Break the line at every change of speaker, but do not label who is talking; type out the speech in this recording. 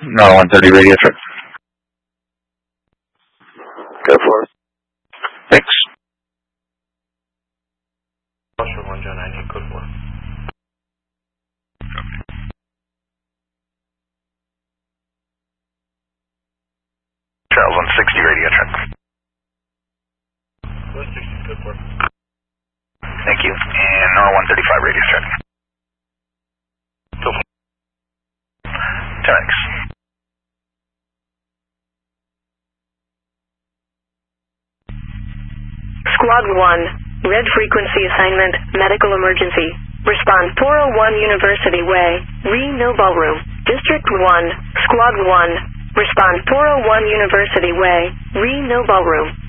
No, 130 radio check.
Go for it.
Thanks.
Joshua 1 John 9, code 4.
Charles 160 radio check.
160, code 4.
Thank you. And NOR 135 radio check.
Go for it.
10X.
Squad 1, red frequency assignment, medical emergency. Respond 401 University Way, Re-No Ballroom. District 1, Squad 1. Respond 401 University Way, Re-No Ballroom.